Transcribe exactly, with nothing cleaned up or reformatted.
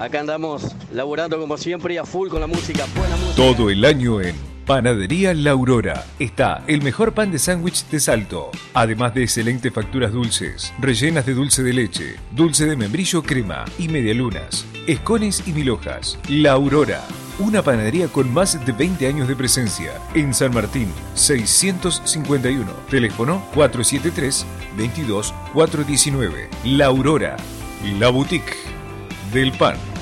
Acá andamos laburando como siempre y a full con la música, buena música. Todo el año en Panadería La Aurora está el mejor pan de sándwich de Salto. Además de excelentes facturas dulces, rellenas de dulce de leche, dulce de membrillo crema y medialunas, escones y mil hojas. La Aurora, una panadería con más de veinte años de presencia. En San Martín, seiscientos cincuenta y uno. Teléfono cuatro siete tres, veintidós, cuatrocientos diecinueve. La Aurora, la boutique del pan.